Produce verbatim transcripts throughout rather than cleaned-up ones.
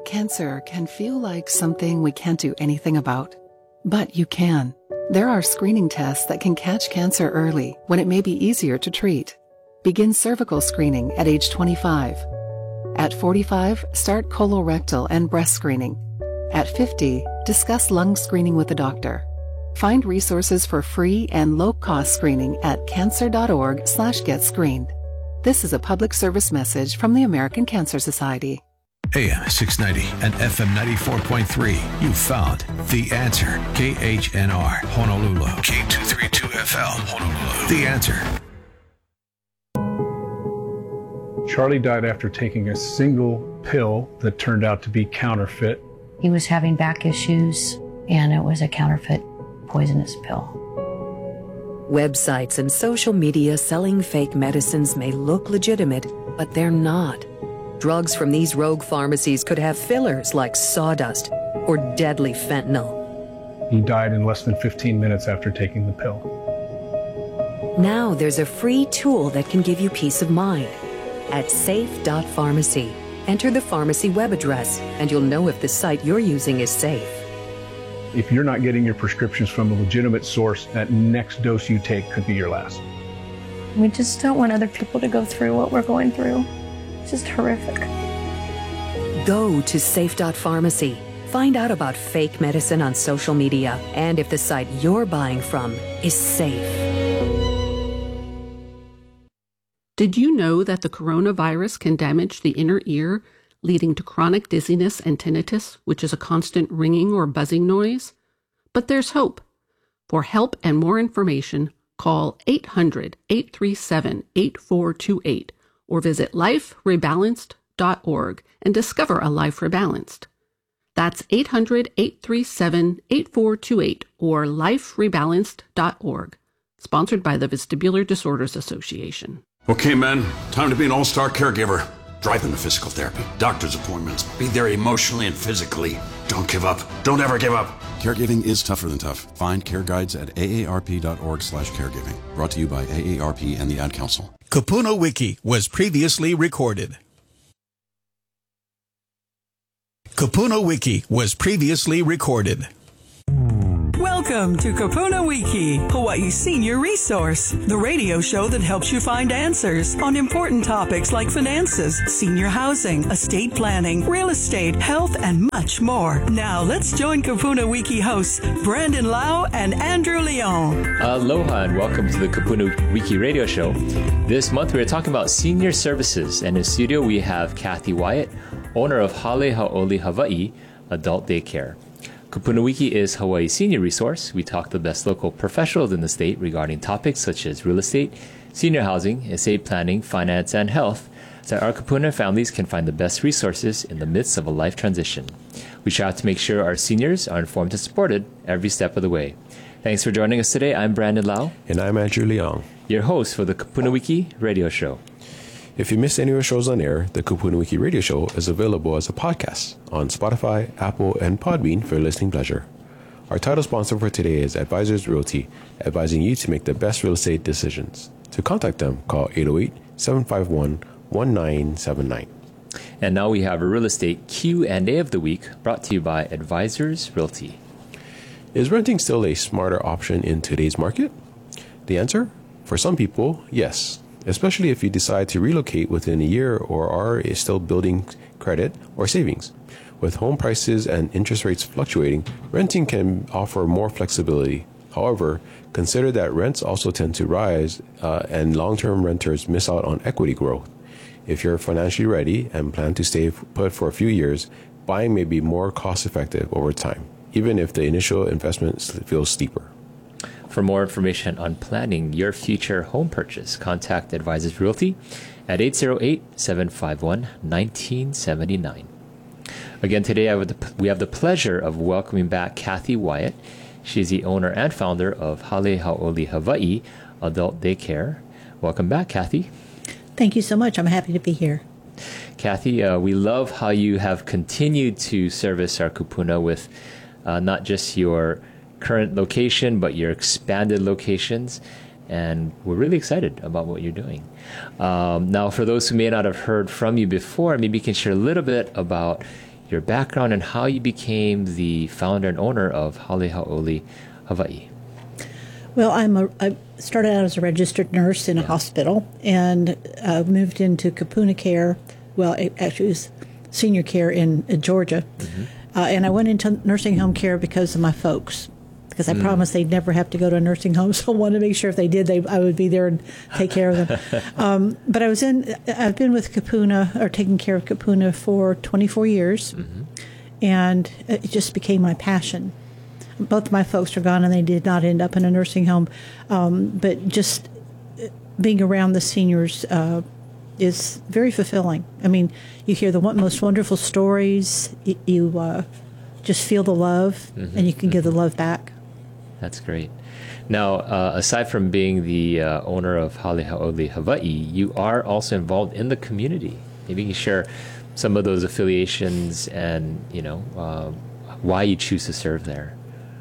Cancer can feel like something we can't do anything about. But you can. There are screening tests that can catch cancer early when it may be easier to treat. Begin cervical screening at age twenty-five. At forty-five, start colorectal and breast screening. At fifty, discuss lung screening with a doctor. Find resources for free and low-cost screening at cancer.org slash get screened. This is a public service message from the American Cancer Society. A M six ninety and F M ninety-four point three. You found The Answer. K H N R, Honolulu. K two thirty-two F L, Honolulu. The Answer. Charlie died after taking a single pill that turned out to be counterfeit. He was having back issues, and it was a counterfeit poisonous pill. Websites and social media selling fake medicines may look legitimate, but they're not. Drugs from these rogue pharmacies could have fillers like sawdust or deadly fentanyl. He died in less than fifteen minutes after taking the pill. Now there's a free tool that can give you peace of mind. At safe dot pharmacy, enter the pharmacy web address, and you'll know if the site you're using is safe. If you're not getting your prescriptions from a legitimate source, that next dose you take could be your last. We just don't want other people to go through what we're going through. It's just horrific. Go to safe dot pharmacy. Find out about fake medicine on social media and if the site you're buying from is safe. Did you know that the coronavirus can damage the inner ear, leading to chronic dizziness and tinnitus, which is a constant ringing or buzzing noise? But there's hope. For help and more information, call eight hundred, eight three seven, eight four two eight or visit life rebalanced dot org and discover a life rebalanced. That's eight hundred, eight three seven, eight four two eight or life rebalanced dot org. Sponsored by the Vestibular Disorders Association. Okay, men, time to be an all-star caregiver. Drive them to physical therapy, doctor's appointments, be there emotionally and physically. Don't give up. Don't ever give up. Caregiving is tougher than tough. Find care guides at A A R P dot org slash caregiving. Brought to you by A A R P and the Ad Council. Kupuna Wiki was previously recorded. Kupuna Wiki was previously recorded. Welcome to Kupuna Wiki, Hawaii's senior resource, the radio show that helps you find answers on important topics like finances, senior housing, estate planning, real estate, health, and much more. Now, let's join Kupuna Wiki hosts Brandon Lau and Andrew Leon. Aloha and welcome to the Kupuna Wiki radio show. This month we are talking about senior services, and in studio we have Kathy Wyatt, owner of Hale Hau'oli Hawaii Adult Daycare. Kupuna Wiki is Hawaii's senior resource. We talk to the best local professionals in the state regarding topics such as real estate, senior housing, estate planning, finance, and health, so our Kupuna families can find the best resources in the midst of a life transition. We try to make sure our seniors are informed and supported every step of the way. Thanks for joining us today. I'm Brandon Lau. And I'm Andrew Leong, your host for the Kupuna Wiki radio show. If you missed any of our shows on air, the Kupuna Wiki radio show is available as a podcast on Spotify, Apple, and Podbean for your listening pleasure. Our title sponsor for today is Advisors Realty, advising you to make the best real estate decisions. To contact them, call eight oh eight, seven five one, one nine seven nine. And now we have a real estate Q and A of the week brought to you by Advisors Realty. Is renting still a smarter option in today's market? The answer? For some people, yes. Especially if you decide to relocate within a year or are still building credit or savings. With home prices and interest rates fluctuating, renting can offer more flexibility. However, consider that rents also tend to rise uh, and long-term renters miss out on equity growth. If you're financially ready and plan to stay put for a few years, buying may be more cost-effective over time, even if the initial investment feels steeper. For more information on planning your future home purchase, contact Advisors Realty at eight oh eight, seven five one, one nine seven nine. Again, today I would, we have the pleasure of welcoming back Kathy Wyatt. She's the owner and founder of Hale Hau'oli Hawaii Adult Daycare. Welcome back, Kathy. Thank you so much. I'm happy to be here. Kathy, uh, we love how you have continued to service our kupuna with uh, not just your current location, but your expanded locations, and we're really excited about what you're doing. Um, now, for those who may not have heard from you before, maybe you can share a little bit about your background and how you became the founder and owner of Hale Hau'oli Hawaii. Well, I'm a, I started out as a registered nurse in a yeah. hospital and uh, moved into Kupuna Care. Well, it actually was senior care in, in Georgia. Mm-hmm. Uh, and I went into nursing home care because of my folks, because I mm. promised they'd never have to go to a nursing home. So I wanted to make sure if they did, they, I would be there and take care of them. um, but I was in, I've been with Kupuna, or taking care of Kupuna for twenty-four years. Mm-hmm. And it just became my passion. Both my folks are gone, and they did not end up in a nursing home. Um, but just being around the seniors uh, is very fulfilling. I mean, you hear the most wonderful stories. You, you uh, just feel the love, mm-hmm. and you can give the love back. That's great. Now, uh, aside from being the uh, owner of Hale Hau'oli Hawaii, you are also involved in the community. Maybe you can share some of those affiliations and, you know, uh, why you choose to serve there.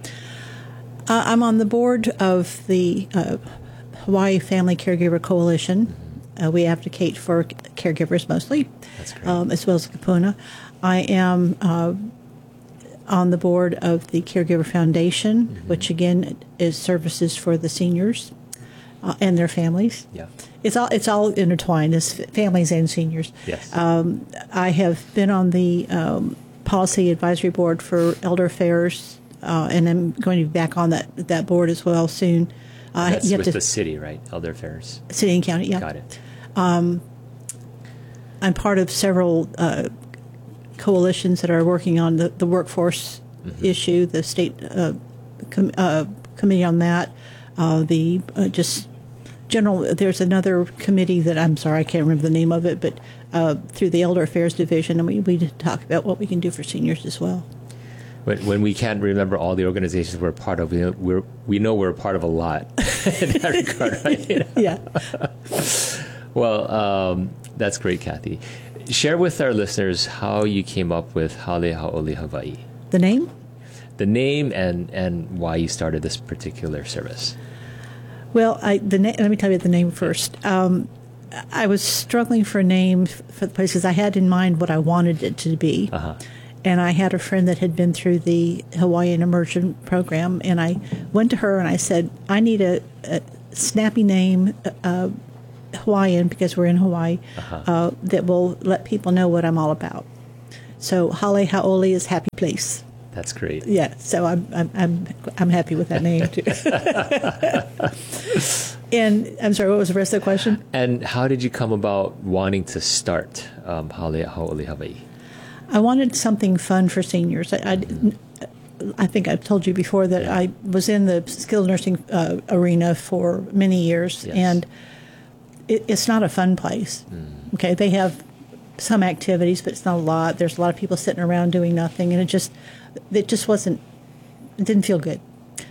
Uh, I'm on the board of the uh, Hawaii Family Caregiver Coalition. Mm-hmm. Uh, we advocate for caregivers mostly, That's great. Um, as well as Kupuna. I am uh, on the board of the Caregiver Foundation, mm-hmm. which again is services for the seniors uh, and their families. Yeah, it's all it's all intertwined. It's families and seniors. Yes. Um, I have been on the um, policy advisory board for Elder Affairs. Uh, and I'm going to be back on that that board as well soon. Uh, That's with to, the city, right? Elder Affairs. City and county, yeah. Got it. Um, I'm part of several uh, coalitions that are working on the, the workforce mm-hmm. issue, the state uh, com- uh, committee on that, uh, the uh, just general, there's another committee that, I'm sorry, I can't remember the name of it, but uh, through the Elder Affairs Division, and we, we talk about what we can do for seniors as well. When, when we can't remember all the organizations we're part of, we know we're, we know we're part of a lot in that regard, right? You know? Yeah. Well, um, that's great, Kathy. Share with our listeners how you came up with Hale Hau'oli Hawaii. The name? The name and, and why you started this particular service. Well, I, the na- let me tell you the name first. Um, I was struggling for a name for the place because I had in mind what I wanted it to be. Uh-huh. And I had a friend that had been through the Hawaiian Immersion Program, and I went to her and I said, I need a, a snappy name, uh, Hawaiian, because we're in Hawaii, uh-huh. uh, that will let people know what I'm all about. So Hale Hau'oli is happy place. That's great. Yeah, so I'm I'm I'm, I'm happy with that name too. And I'm sorry, what was the rest of the question? And how did you come about wanting to start um, Hale Hau'oli Hawaii? I wanted something fun for seniors. I, I, I think I've told you before that I was in the skilled nursing uh, arena for many years, yes. and it, it's not a fun place. Mm. Okay, they have some activities, but it's not a lot. There's a lot of people sitting around doing nothing, and it just it just wasn't. It didn't feel good.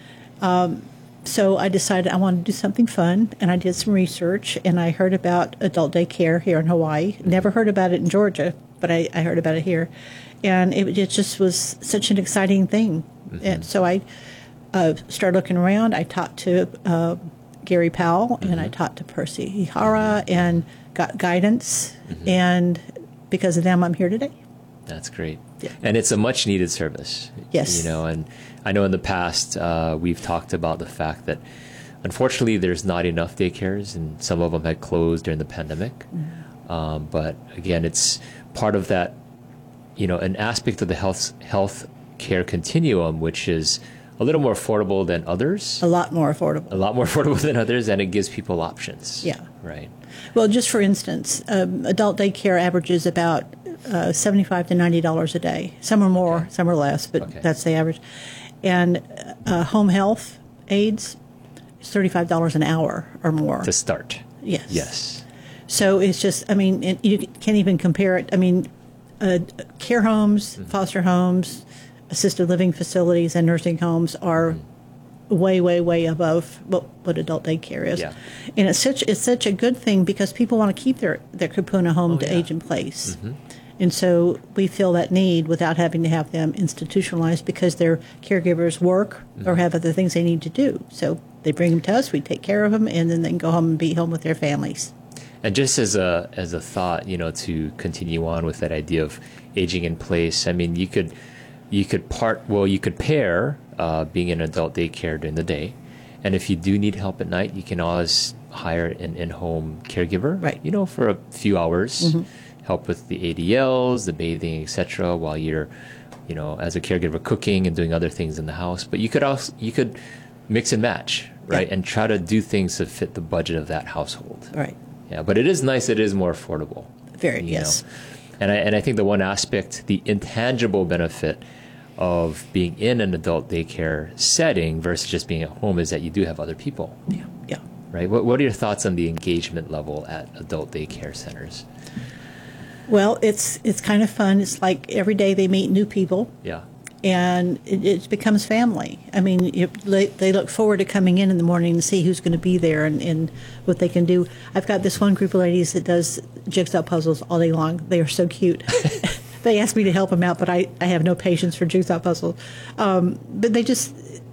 Um, so I decided I wanted to do something fun, and I did some research, and I heard about adult daycare here in Hawaii. Never heard about it in Georgia. But I, I heard about it here, and it, it just was such an exciting thing. Mm-hmm. And so I uh, started looking around. I talked to uh, Gary Powell, mm-hmm. and I talked to Percy Ihara, mm-hmm. and got guidance. Mm-hmm. And because of them, I'm here today. That's great. Yeah. And it's a much needed service. Yes. You know, and I know in the past uh, we've talked about the fact that unfortunately there's not enough daycares, and some of them had closed during the pandemic. Mm-hmm. Um, but again, it's part of that, you know, an aspect of the health health care continuum, which is a little more affordable than others. A lot more affordable. A lot more affordable than others, and it gives people options. Yeah. Right. Well, just for instance, um, adult daycare averages about uh, seventy-five to ninety dollars a day. Some are more, okay. some are less, but okay. that's the average. And uh, home health aides is thirty-five dollars an hour or more. To start. Yes. Yes. So it's just, I mean, it, you can't even compare it. I mean, uh, care homes, mm-hmm. foster homes, assisted living facilities, and nursing homes are mm-hmm. way, way, way above what, what adult daycare is. Yeah. And it's such it's such a good thing because people want to keep their, their Kupuna home oh, to yeah. age in place. Mm-hmm. And so we feel that need without having to have them institutionalized because their caregivers work mm-hmm. or have other things they need to do. So they bring them to us, we take care of them, and then they can go home and be home with their families. And just as a as a thought, you know, to continue on with that idea of aging in place, I mean, you could you could part well, you could pair uh, being in adult daycare during the day, and if you do need help at night, you can always hire an in-home caregiver, right? You know, for a few hours, mm-hmm. help with the A D Ls, the bathing, et cetera, while you're, you know, as a caregiver cooking and doing other things in the house. But you could also you could mix and match, right, yeah. and try to do things to fit the budget of that household, right. Yeah, but it is nice. It is more affordable. Very, you yes. know? And I and I think the one aspect, the intangible benefit of being in an adult daycare setting versus just being at home is that you do have other people. Yeah, yeah. Right. What What are your thoughts on the engagement level at adult daycare centers? Well, it's it's kind of fun. It's like every day they meet new people. Yeah. And it, it becomes family. I mean, it, they, they look forward to coming in in the morning and see who's going to be there and, and what they can do. I've got this one group of ladies that does jigsaw puzzles all day long. They are so cute. They ask me to help them out, but I, I have no patience for jigsaw puzzles. Um, but they just,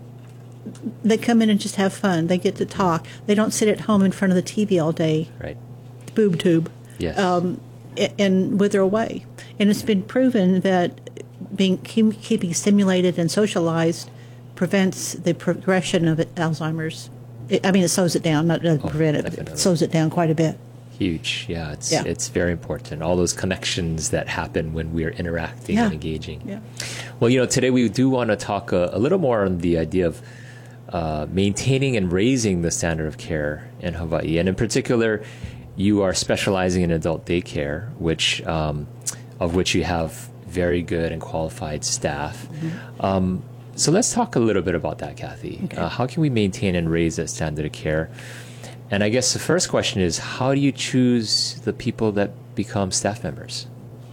they come in and just have fun. They get to talk. They don't sit at home in front of the T V all day. Right. Boob tube. Yes. Um, and wither away. And it's been proven that being keep, keeping stimulated and socialized prevents the progression of Alzheimer's. It, I mean, it slows it down, not doesn't oh, prevent it, but it slows it down quite a bit. Huge, yeah. It's yeah. it's very important. All those connections that happen when we're interacting yeah. and engaging. Yeah. Well, you know, today we do want to talk a, a little more on the idea of uh, maintaining and raising the standard of care in Hawaii, and in particular, you are specializing in adult daycare, which um, of which you have very good and qualified staff. Mm-hmm. Um, so let's talk a little bit about that, Kathy. Okay. Uh, how can we maintain and raise that standard of care? And I guess the first question is, how do you choose the people that become staff members?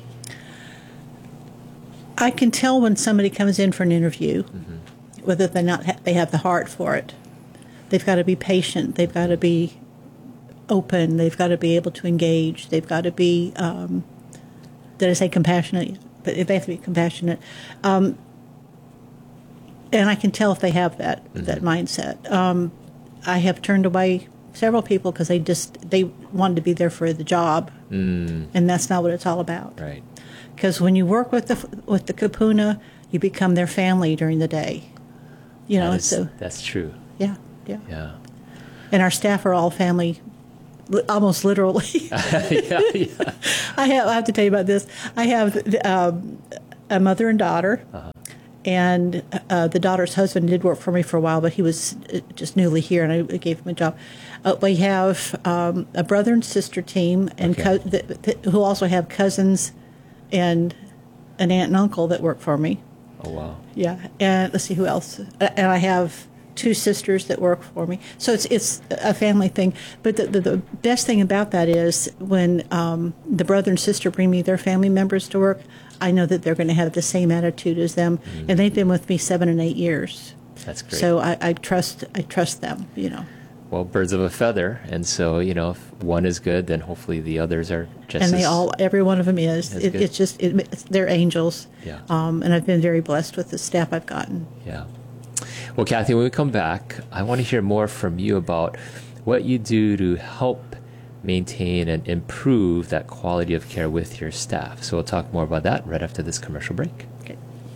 I can tell when somebody comes in for an interview, mm-hmm. whether they not ha- they have the heart for it. They've got to be patient. They've got to be open. They've got to be able to engage. They've got to be, um, did I say compassionate? But they have to be compassionate. Um, and I can tell if they have that mm-hmm. that mindset. Um, I have turned away several people because they just they wanted to be there for the job, mm. and that's not what it's all about. Right. Because when you work with the with the Kupuna, you become their family during the day. You know, that is, so that's true. Yeah, yeah, yeah. And our staff are all family. Almost literally. yeah, yeah. I have. I have to tell you about this. I have um, a mother and daughter, uh-huh. and uh, the daughter's husband did work for me for a while, but he was just newly here, and I gave him a job. Uh, we have um, a brother and sister team, and okay. co- th- th- who also have cousins and an aunt and uncle that work for me. Oh wow! Yeah, and let's see who else. Uh, and I have two sisters that work for me. So it's it's a family thing. But the, the, the best thing about that is when um, the brother and sister bring me their family members to work, I know that they're going to have the same attitude as them. Mm-hmm. And they've been with me seven and eight years. That's great. So I, I trust I trust them, you know. Well, birds of a feather. And so, you know, if one is good, then hopefully the others are just And they as, all, every one of them is. It, it's just, it, it's, they're angels. Yeah. Um, and I've been very blessed with the staff I've gotten. Yeah. Well, Kathy, when we come back, I want to hear more from you about what you do to help maintain and improve that quality of care with your staff. So we'll talk more about that right after this commercial break. Okay.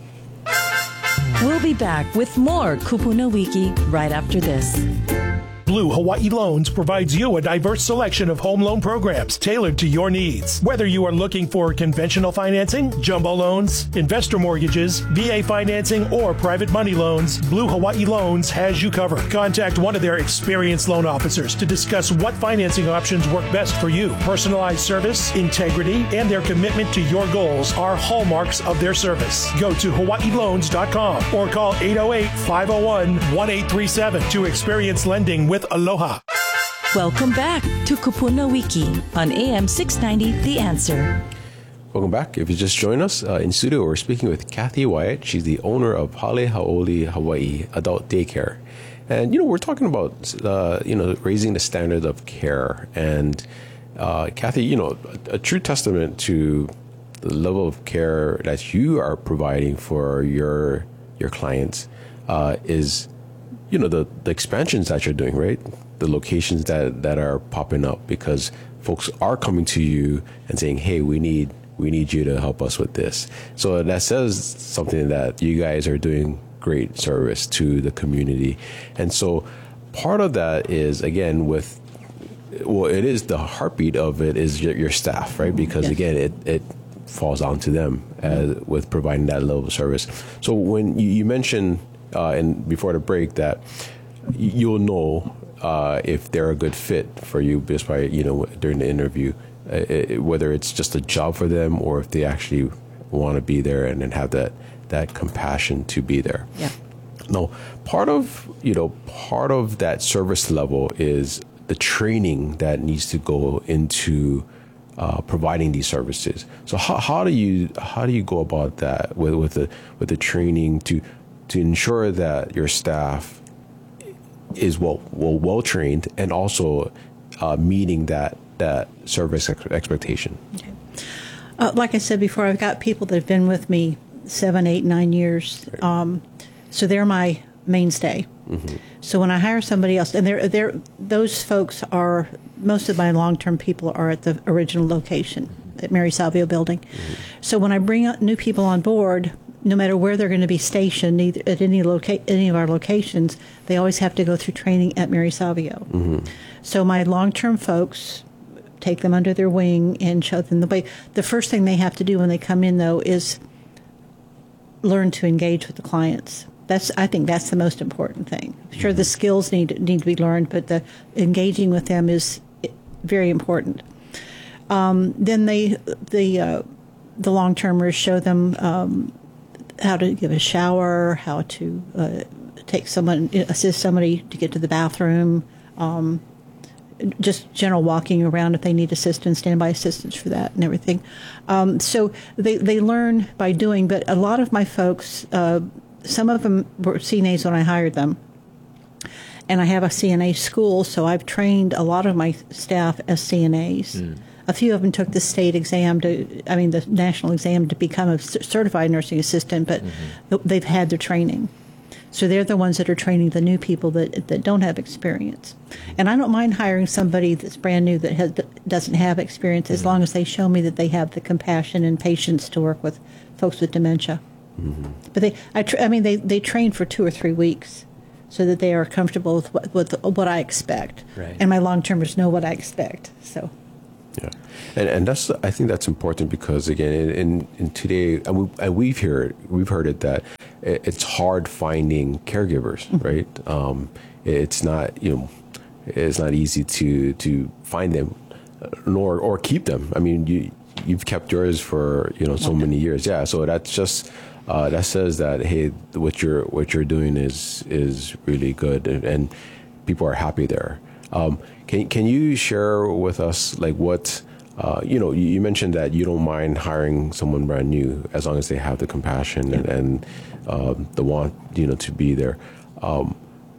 We'll be back with more Kupuna Wiki right after this. Blue Hawaii Loans provides you a diverse selection of home loan programs tailored to your needs. Whether you are looking for conventional financing, jumbo loans, investor mortgages, V A financing, or private money loans, Blue Hawaii Loans has you covered. Contact one of their experienced loan officers to discuss what financing options work best for you. Personalized service, integrity, and their commitment to your goals are hallmarks of their service. Go to hawaii loans dot com or call eight oh eight, five oh one, one eight three seven to experience lending with Aloha. Welcome back to Kupuna Wiki on A M six ninety, The Answer. Welcome back. If you just joined us uh, in studio, we're speaking with Kathy Wyatt. She's the owner of Hale Hau'oli Hawaii Adult Daycare. And, you know, we're talking about, uh, you know, raising the standard of care. And, uh, Kathy, you know, a, a true testament to the level of care that you are providing for your your clients uh, is, you know, the, the expansions that you're doing, right? The locations that, that are popping up. Because folks are coming to you and saying, hey, we need we need you to help us with this. So that says something that you guys are doing great service to the community. And so part of that is, again, with, well, it is the heartbeat of it is your, your staff, right? Because, yes. again, it, it falls on to them as, with providing that level of service. So when you, you mentioned, uh, and before the break, that you'll know uh, if they're a good fit for you just by, you know, during the interview, uh, it, whether it's just a job for them or if they actually want to be there and then have that that compassion to be there. Yeah. Now, part of, you know, part of that service level is the training that needs to go into uh, providing these services. So how, how do you how do you go about that with with the with the training to to ensure that your staff is well well well trained and also uh, meeting that that service ex- expectation? Okay. Uh, like I said before, I've got people that have been with me seven, eight, nine years. Right. Um, so they're my mainstay. Mm-hmm. So when I hire somebody else, and they're, they're, those folks are, most of my long-term people are at the original location at Mary Salvio Building. Mm-hmm. So when I bring out new people on board, no matter where they're going to be stationed, either at any loca- any of our locations, they always have to go through training at Mary Salvio. Mm-hmm. So my long-term folks, take them under their wing and show them the way. The first thing they have to do when they come in, though, is learn to engage with the clients. That's I think that's the most important thing. Sure, the skills need need to be learned, but the engaging with them is very important. Um, then they the uh, the long termers show them um, how to give a shower, how to uh, take someone assist somebody to get to the bathroom. Um, just general walking around if they need assistance, standby assistance for that and everything. Um, so they, they learn by doing, but a lot of my folks, uh, some of them were C N As when I hired them. And I have a C N A school, so I've trained a lot of my staff as C N As. Mm. A few of them took the state exam to, I mean, the national exam to become a certified nursing assistant, but mm-hmm. they've had their training. So they're the ones that are training the new people that that don't have experience. And I don't mind hiring somebody that's brand new that has, doesn't have experience as mm-hmm. long as they show me that they have the compassion and patience to work with folks with dementia. Mm-hmm. But they, I, tra- I mean, they, they train for two or three weeks so that they are comfortable with what, with what I expect. Right. And my long-termers know what I expect. So. Yeah, and and that's I think that's important because again in in, in today and, we, and we've heard we've heard it that it's hard finding caregivers, mm-hmm. right? Um, it's not you know it's not easy to to find them, nor or keep them. I mean you you've kept yours for you know so okay. many years, yeah. So that's just uh, that says that hey what you're what you're doing is is really good and, and people are happy there. Um, Can can you share with us like what uh, you know? You, you mentioned that you don't mind hiring someone brand new as long as they have the compassion and, and uh, the want you know to be there. Um,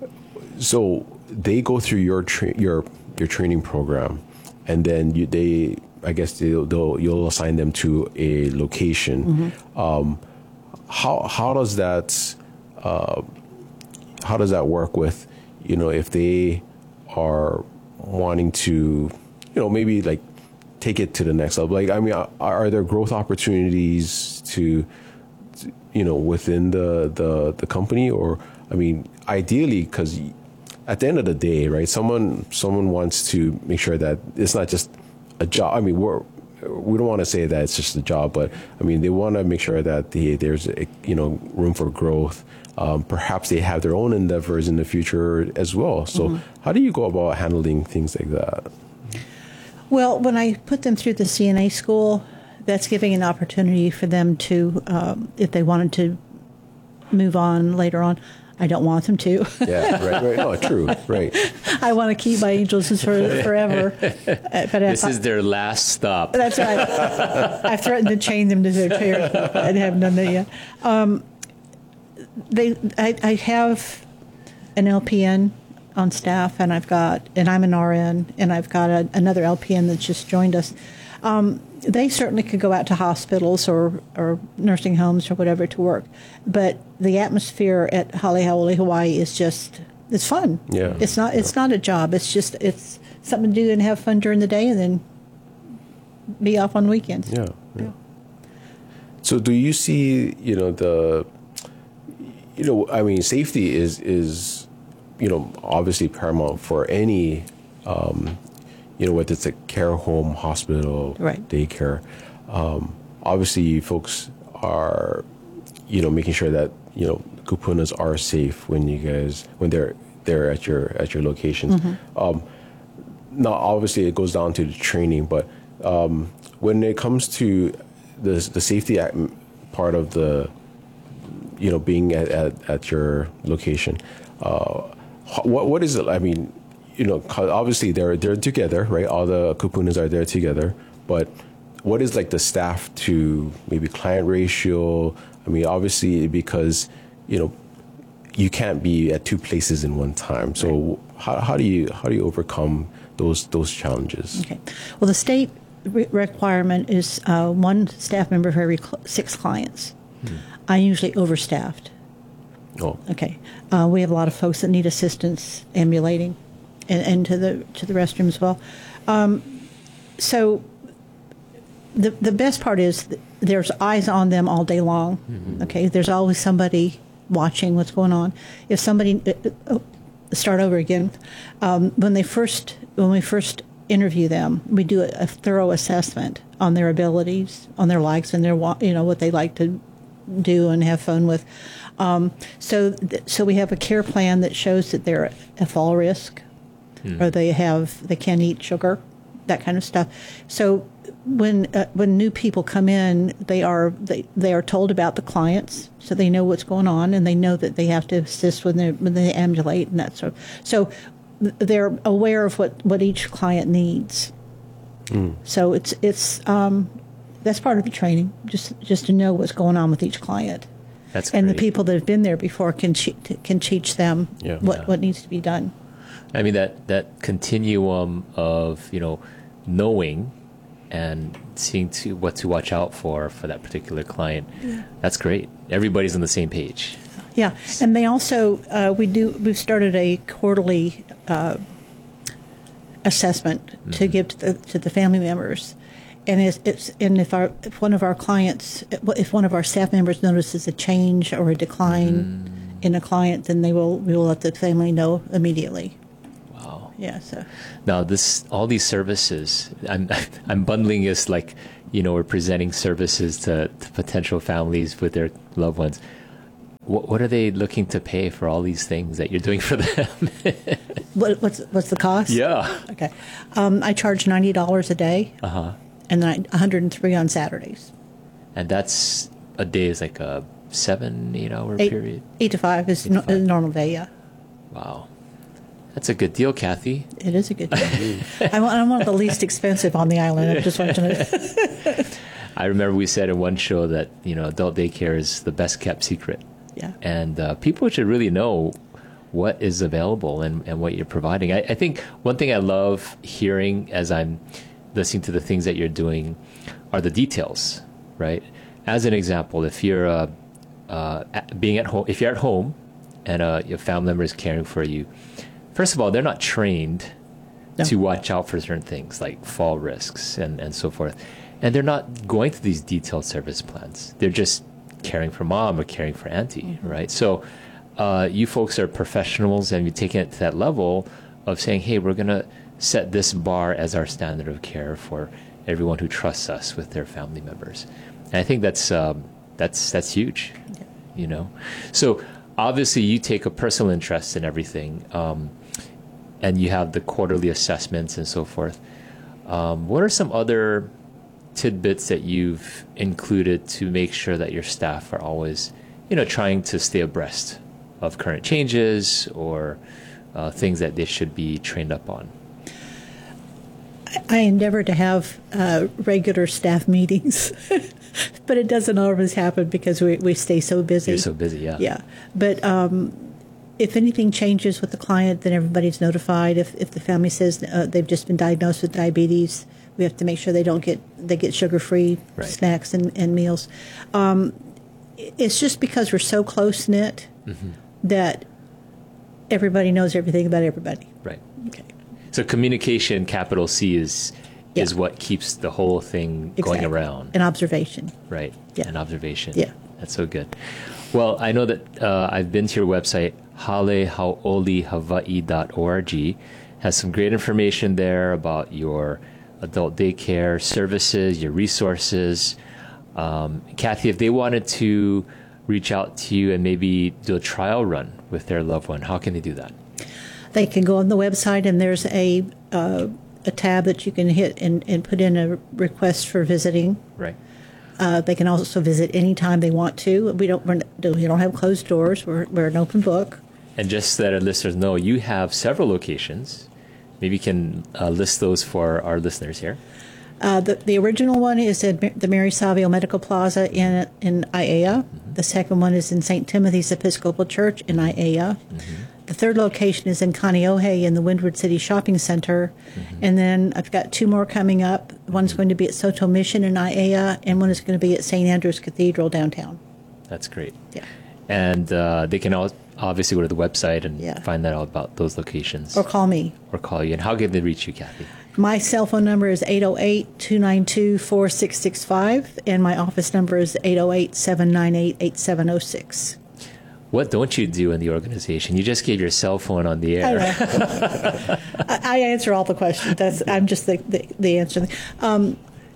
so they go through your tra- your your training program, and then you, they I guess they'll, they'll you'll assign them to a location. Mm-hmm. Um, how how does that uh, how does that work with you know if they are wanting to, you know, maybe like take it to the next level. Like, I mean, are, are there growth opportunities to, to, you know, within the, the, the company? Or, I mean, ideally, because at the end of the day, right, someone someone wants to make sure that it's not just a job. I mean, we're, we don't want to say that it's just a job, but I mean, they want to make sure that they, there's, a, you know, room for growth. Um, perhaps they have their own endeavors in the future as well. So mm-hmm. how do you go about handling things like that? Well, when I put them through the C N A school, that's giving an opportunity for them to, um, if they wanted to move on later on. I don't want them to. Yeah, right, right. No, true, right. I want to keep my angels for forever. But this I, is their last stop. That's right. I've threatened to chain them to their chair. I haven't done that yet. Um, They, I, I have an L P N on staff, and I've got, and I'm an R N, and I've got a, another L P N that's just joined us. Um, they certainly could go out to hospitals or, or nursing homes or whatever to work, but the atmosphere at Hale Haole, Hawaii is just, it's fun. Yeah. It's not, it's yeah. not a job. It's just, it's something to do and have fun during the day, and then be off on weekends. Yeah, yeah. So do you see, you know, the, you know, I mean, safety is, is, you know, obviously paramount for any, um, you know, whether it's a care home, hospital, right. daycare. Um, obviously, folks are, you know, making sure that, you know, kupunas are safe when you guys, when they're there at your at your locations. Mm-hmm. Um, now, obviously, it goes down to the training, but um, when it comes to the the safety act part of the, you know, being at, at, at your location, uh, what what is it? I mean, you know, obviously they're they're together, right? All the kupunas are there together, but what is like the staff to maybe client ratio? I mean, obviously because, you know, you can't be at two places in one time. So right. how how do you how do you overcome those those challenges? Okay. Well, the state re- requirement is uh, one staff member for every cl- six clients. Hmm. I'm usually overstaffed. Oh. Okay. Uh, we have a lot of folks that need assistance ambulating, and, and to the to the restroom as well. Um, so the the best part is th- there's eyes on them all day long. Mm-hmm. Okay. There's always somebody watching what's going on. If somebody uh, uh, start over again, um, when they first when we first interview them, we do a, a thorough assessment on their abilities, on their likes, and their you know what they like to do and have fun with. Um, so th- so we have a care plan that shows that they're at fall risk, hmm. or they have they can't eat sugar, that kind of stuff. So when uh, when new people come in, they are they, they are told about the clients, so they know what's going on, and they know that they have to assist when they when they ambulate and that sort of. So they're aware of what, what each client needs. Mm. So it's it's um, that's part of the training, just just to know what's going on with each client. That's and great. The people that have been there before can che- can teach them yeah. what Yeah. what needs to be done. I mean that that continuum of you know knowing and seeing to what to watch out for for that particular client. Yeah. That's great. Everybody's on the same page. Yeah, and they also uh, we do we've started a quarterly uh, assessment mm-hmm. to give to the to the family members, and it's, it's and if our if one of our clients if one of our staff members notices a change or a decline mm. in a client, then they will we will let the family know immediately. Wow. Yeah. So now this all these services, I'm I'm bundling this like you know we're presenting services to, to potential families with their loved ones. What, what are they looking to pay for all these things that you're doing for them? what, what's what's the cost? Yeah. Okay. Um, I charge ninety dollars a day. Uh huh. And then one hundred three on Saturdays. And that's a day is like a seven, eight hour eight, period. Eight to five is no, a normal day. Yeah. Wow. That's a good deal, Kathy. It is a good deal. I'm, I'm one of the least expensive on the island. I just want to know. I remember we said in one show that you know adult daycare is the best kept secret. Yeah. And uh, people should really know what is available and, and what you're providing. I, I think one thing I love hearing as I'm listening to the things that you're doing are the details, right? As an example, if you're uh, uh, at, being at home, if you're at home and uh, your family member is caring for you, first of all, they're not trained no. to watch out for certain things like fall risks and, and so forth. And they're not going through these detailed service plans. They're just caring for mom or caring for auntie, mm-hmm. right? So uh, you folks are professionals and you're taking it to that level of saying, hey, we're going to set this bar as our standard of care for everyone who trusts us with their family members. And I think that's um, that's that's huge, yeah. you know? So obviously you take a personal interest in everything um, and you have the quarterly assessments and so forth. Um, what are some other tidbits that you've included to make sure that your staff are always, you know, trying to stay abreast of current changes or uh, things that they should be trained up on? I endeavor to have uh, regular staff meetings, but it doesn't always happen because we, we stay so busy. You're so busy, yeah. Yeah. But um, if anything changes with the client, then everybody's notified. If, if the family says uh, they've just been diagnosed with diabetes, we have to make sure they don't get they get sugar-free right. snacks and, and meals. Um, it's just because we're so close-knit mm-hmm. that everybody knows everything about everybody. Right. Okay. So communication, capital C, is yeah. is what keeps the whole thing exactly. going around. An observation. Right. Yeah. An observation. Yeah. That's so good. Well, I know that uh, I've been to your website, hale haole hawaii dot org. Has some great information there about your adult daycare services, your resources. Um, Kathy, if they wanted to reach out to you and maybe do a trial run with their loved one, how can they do that? They can go on the website, and there's a uh, a tab that you can hit and, and put in a request for visiting. Right. Uh, they can also visit anytime they want to. We don't we're, we don't have closed doors. We're we're an open book. And just so that our listeners know, you have several locations. Maybe you can uh, list those for our listeners here. Uh, the, the original one is at the Mary Savio Medical Plaza in in Aiea. Mm-hmm. The second one is in Saint Timothy's Episcopal Church in Aiea. Mm-hmm. The third location is in Kaneohe in the Windward City Shopping Center. Mm-hmm. And then I've got two more coming up. One's going to be at Soto Mission in Aiea, and one is going to be at Saint Andrew's Cathedral downtown. That's great. Yeah. And uh, they can all obviously go to the website and yeah. find out about those locations. Or call me. Or call you. And how can they reach you, Kathy? My cell phone number is eight oh eight, two nine two, four six six five, and my office number is eight oh eight, seven nine eight, eight seven oh six. What don't you do in the organization? You just gave your cell phone on the air. I, I, I answer all the questions. That's I'm just the, the, the answer. Um,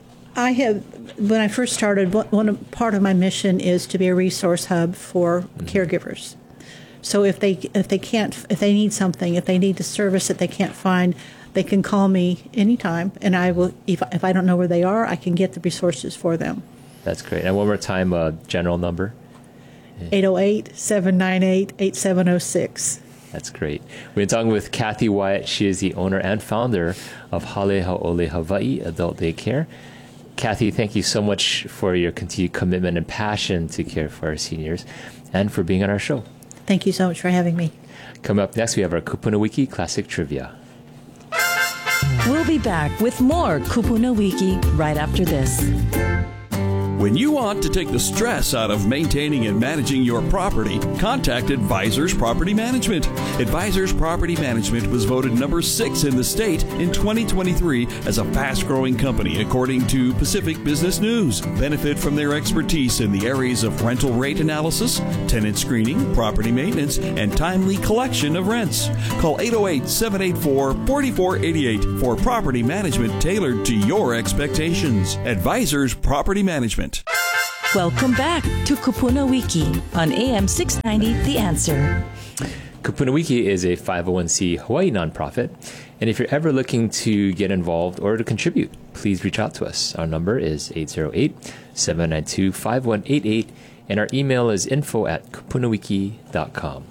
I have, when I first started, one of, part of my mission is to be a resource hub for mm-hmm. caregivers. So if they if they can't, if they need something, if they need the service that they can't find, they can call me anytime, and I will. If if I don't know where they are, I can get the resources for them. That's great. And one more time, uh, general number. eight oh eight, seven nine eight, eight seven oh six. That's great. We've been talking with Kathy Wyatt. She is the owner and founder of Hale Haole Hawaii Adult Daycare. Kathy, thank you so much for your continued commitment and passion to care for our seniors and for being on our show. Thank you so much for having me. Coming up next, we have our Kupuna Wiki Classic Trivia. We'll be back with more Kupuna Wiki right after this. When you want to take the stress out of maintaining and managing your property, contact Advisors Property Management. Advisors Property Management was voted number six in the state in twenty twenty-three as a fast-growing company, according to Pacific Business News. Benefit from their expertise in the areas of rental rate analysis, tenant screening, property maintenance, and timely collection of rents. Call eight oh eight, seven eight four, four four eight eight for property management tailored to your expectations. Advisors Property Management. Welcome back to Kupuna Wiki on A M six ninety The Answer. Kupuna Wiki is a five oh one c Hawaii nonprofit, and if you're ever looking to get involved or to contribute, please reach out to us. Our number is eight oh eight, seven nine two, five one eight eight, and our email is info at kupunawiki dot com.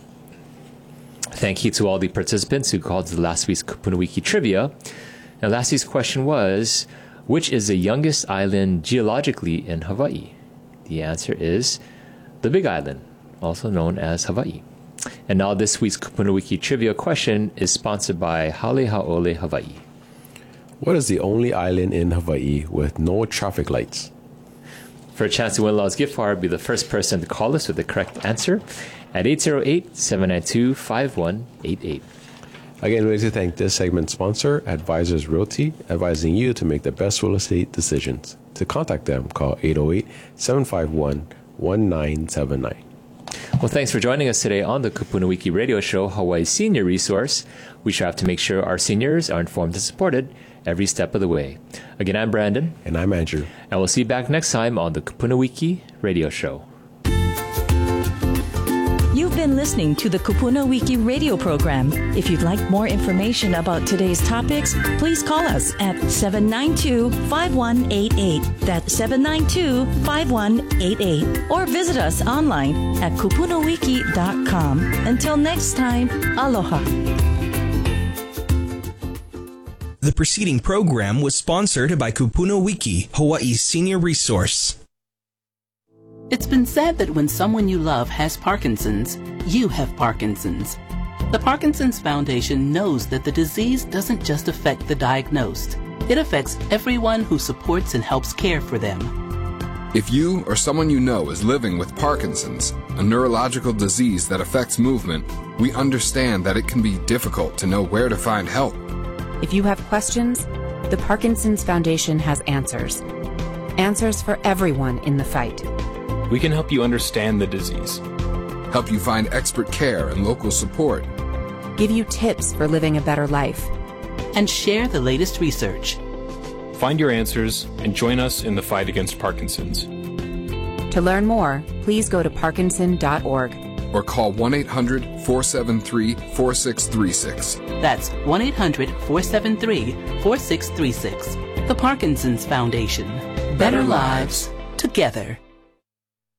Thank you to all the participants who called to last week's Kupuna Wiki Trivia. Now, last week's question was, which is the youngest island geologically in Hawaii? The answer is the Big Island, also known as Hawaii. And now this week's Kupuna Wiki Trivia question is sponsored by Hale Haole Hawaii. What is the only island in Hawaii with no traffic lights? For a chance to win Law's gift card, be the first person to call us with the correct answer at eight oh eight, seven nine two, five one eight eight. Again, we'd like to thank this segment's sponsor, Advisors Realty, advising you to make the best real estate decisions. To contact them, call eight oh eight, seven five one, one nine seven nine. Well, thanks for joining us today on the Kupuna Wiki Radio Show, Hawaii's senior resource. We strive to make sure our seniors are informed and supported every step of the way. Again, I'm Brandon. And I'm Andrew. And we'll see you back next time on the Kupuna Wiki Radio Show. You've been listening to the Kupuna Wiki radio program. If you'd like more information about today's topics, please call us at seven nine two, five one eight eight. That's seven nine two, five one eight eight. Or visit us online at kupunawiki dot com. Until next time, aloha. The preceding program was sponsored by Kupuna Wiki, Hawaii's senior resource. It's been said that when someone you love has Parkinson's, you have Parkinson's. The Parkinson's Foundation knows that the disease doesn't just affect the diagnosed. It affects everyone who supports and helps care for them. If you or someone you know is living with Parkinson's, a neurological disease that affects movement, we understand that it can be difficult to know where to find help. If you have questions, the Parkinson's Foundation has answers. Answers for everyone in the fight. We can help you understand the disease, help you find expert care and local support, give you tips for living a better life, and share the latest research. Find your answers and join us in the fight against Parkinson's. To learn more, please go to parkinson dot org or call one eight hundred, four seven three, four six three six. That's one eight hundred, four seven three, four six three six. The Parkinson's Foundation. Better lives together.